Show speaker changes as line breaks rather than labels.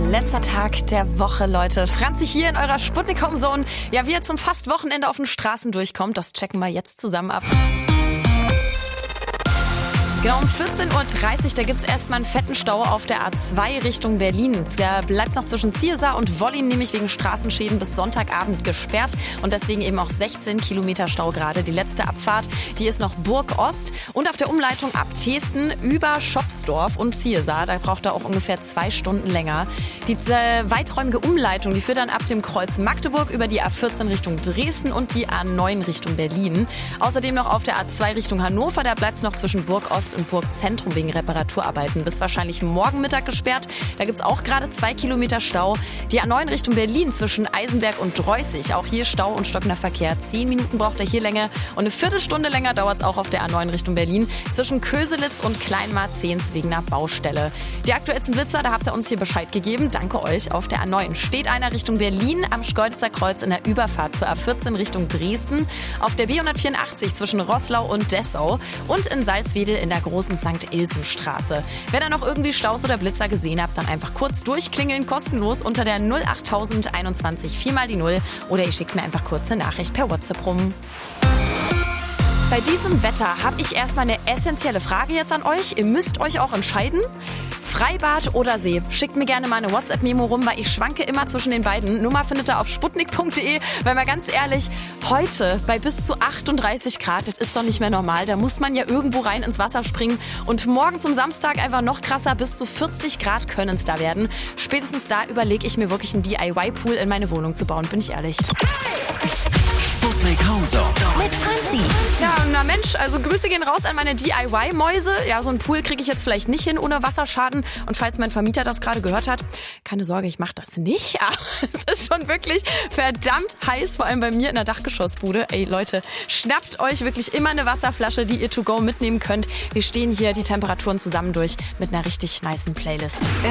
Letzter Tag der Woche, Leute. Franzi hier in eurer Sputnik Home Zone. Ja, wie ihr zum fast Wochenende auf den Straßen durchkommt, das checken wir jetzt zusammen ab. Genau um 14.30 Uhr, da gibt's erstmal einen fetten Stau auf der A2 Richtung Berlin. Der bleibt noch zwischen Zielser und Wollin nämlich wegen Straßenschäden bis Sonntagabend gesperrt und deswegen eben auch 16 Kilometer Stau gerade. Die letzte Abfahrt, die ist noch Burg Ost und auf der Umleitung ab Thesten über Schopsdorf und Zielser. Da braucht er auch ungefähr 2 Stunden länger. Die weiträumige Umleitung, die führt dann ab dem Kreuz Magdeburg über die A14 Richtung Dresden und die A9 Richtung Berlin. Außerdem noch auf der A2 Richtung Hannover, da bleibt's noch zwischen Burg Ost und Burgzentrum wegen Reparaturarbeiten bis wahrscheinlich morgen Mittag gesperrt. Da gibt's auch gerade 2 Kilometer Stau. Die A9 Richtung Berlin zwischen Eisenberg und Dreußig. Auch hier Stau und stockender Verkehr. 10 Minuten braucht er hier länger und eine Viertelstunde länger dauert's auch auf der A9 Richtung Berlin zwischen Köselitz und Kleinmarzehns wegen einer Baustelle. Die aktuellsten Blitzer, da habt ihr uns hier Bescheid gegeben. Danke euch. Auf der A9 steht einer Richtung Berlin am Schkeuditzer Kreuz in der Überfahrt zur A14 Richtung Dresden. Auf der B184 zwischen Roßlau und Dessau und in Salzwedel in der großen St. Ilsen-Straße. Wer da noch irgendwie Staus oder Blitzer gesehen habt, dann einfach kurz durchklingeln, kostenlos unter der 08021 4 mal die 0 oder ihr schickt mir einfach kurz eine Nachricht per WhatsApp rum. Bei diesem Wetter habe ich erstmal eine essentielle Frage jetzt an euch. Ihr müsst euch auch entscheiden. Freibad oder See? Schickt mir gerne mal eine WhatsApp-Memo rum, weil ich schwanke immer zwischen den beiden. Nummer findet ihr auf sputnik.de. Weil mal ganz ehrlich, heute bei bis zu 38 Grad, das ist doch nicht mehr normal. Da muss man ja irgendwo rein ins Wasser springen. Und morgen zum Samstag einfach noch krasser, bis zu 40 Grad können es da werden. Spätestens da überlege ich mir wirklich einen DIY-Pool in meine Wohnung zu bauen, bin ich ehrlich.
Sputnik Home Zone
mit Franzi.
Ja, na Mensch, also Grüße gehen raus an meine DIY-Mäuse. Ja, so einen Pool kriege ich jetzt vielleicht nicht hin ohne Wasserschaden. Und falls mein Vermieter das gerade gehört hat, keine Sorge, ich mache das nicht. Aber es ist schon wirklich verdammt heiß, vor allem bei mir in der Dachgeschossbude. Ey Leute, schnappt euch wirklich immer eine Wasserflasche, die ihr to go mitnehmen könnt. Wir stehen hier die Temperaturen zusammen durch mit einer richtig nicen Playlist.